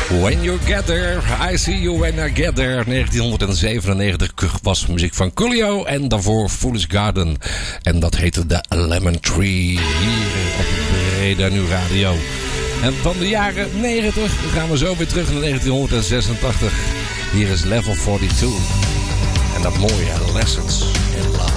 When You Get There, I See You When I Get There. 1997 was muziek van Coolio en daarvoor Foolish Garden. En dat heette de Lemon Tree hier op Breda Nu Radio. En van de jaren 90 gaan we zo weer terug naar 1986. Hier is Level 42. En dat mooie Lessons in